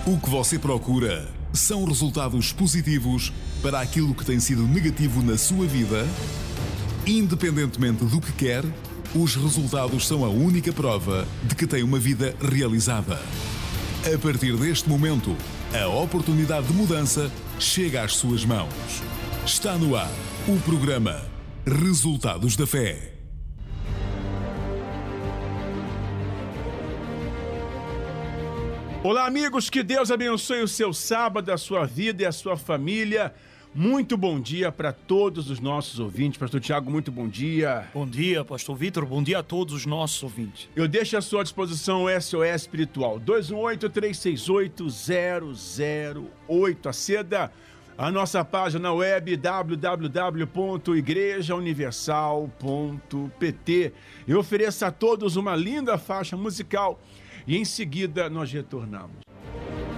O que você procura são resultados positivos para aquilo que tem sido negativo na sua vida? Independentemente do que quer, os resultados são a única prova de que tem uma vida realizada. A partir deste momento, a oportunidade de mudança chega às suas mãos. Está no ar o programa Resultados da Fé. Olá, amigos, que Deus abençoe o seu sábado, a sua vida e a sua família. Muito bom dia para todos os nossos ouvintes. Pastor Tiago, muito bom dia. Bom dia, Pastor Vitor. Bom dia a todos os nossos ouvintes. Eu deixo à sua disposição o SOS Espiritual 218-368-008. Aceda a nossa página web www.igrejauniversal.pt e ofereça a todos uma linda faixa musical. E em seguida nós retornamos.